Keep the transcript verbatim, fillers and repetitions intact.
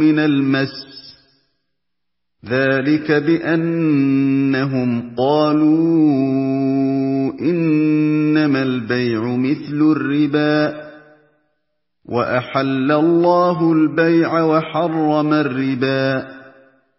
مِنَ الْمَسِّ ۚ ذَٰلِكَ بِأَنَّهُمْ قَالُوا إِنَّمَا الْبَيْعُ مِثْلُ الرِّبَا ۗ وَأَحَلَّ اللَّهُ الْبَيْعَ وَحَرَّمَ الرِّبَا